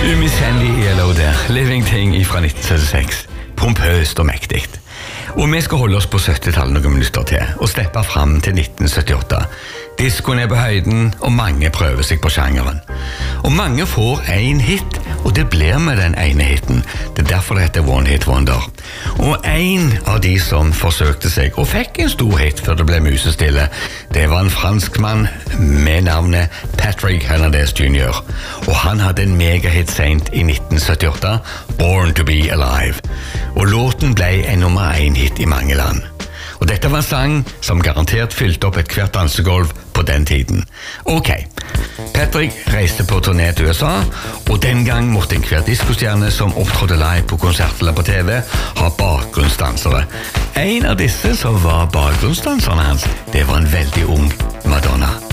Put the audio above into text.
Umiskjennelig ELO der, Living Thing fra 1976. Pompøst og mektigt. Og vi skal holde oss på 70-tallet noen minutter til, og steppe frem til 1978. Diskoen er på høyden, og mange prøver seg på sjangeren. Og mange får en hit, og det blir med den ene hiten. Det er derfor det heter One Hit Wonder. Og en av de som forsøkte seg, og fikk en stor hit før det ble musestille, det var en franskmann med navnet Patrick Hernandez Jr. Og han hadde en megahit sent i 1978, Born to be Alive. Og låten ble en nummer 1-hit i mange land. Og dette var en sang som garantert fylte opp et hvert dansegolv på den tiden. Ok, Patrick reiste på turné til USA, og den gang måtte enhver diskostjerne som opptrådte live på konsert eller på TV ha bakgrunnsdansere. En av disse som var bakgrunnsdanserne hans, det var en veldig ung Madonna.